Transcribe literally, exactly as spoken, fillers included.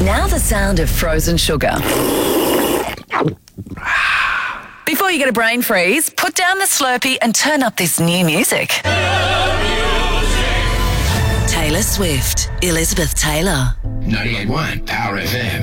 Now the sound of frozen sugar. Before you get a brain freeze, put down the Slurpee and turn up this new music. Taylor Swift, Elizabeth Taylor. ninety-eight point one Power F M.